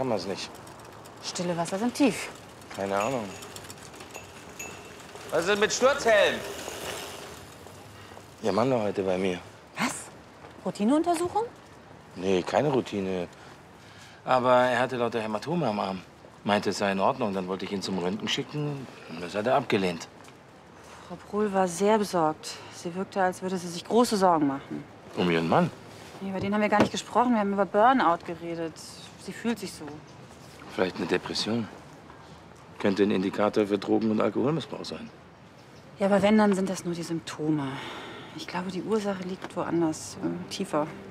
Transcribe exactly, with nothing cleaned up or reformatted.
kann man es nicht. Stille Wasser sind tief. Keine Ahnung. Was ist denn mit Sturzhelm? Ihr Mann war heute bei mir. Was? Routineuntersuchung? Nee, keine Routine. Aber er hatte lauter Hämatome am Arm. Meinte, es sei in Ordnung. Dann wollte ich ihn zum Röntgen schicken. Das hat er abgelehnt. Frau Bruhl war sehr besorgt. Sie wirkte, als würde sie sich große Sorgen machen. Um ihren Mann? Nee, über den haben wir gar nicht gesprochen. Wir haben über Burnout geredet. Sie fühlt sich so. Vielleicht eine Depression. Könnte ein Indikator für Drogen- und Alkoholmissbrauch sein. Ja, aber wenn, dann sind das nur die Symptome. Ich glaube, die Ursache liegt woanders, äh, tiefer.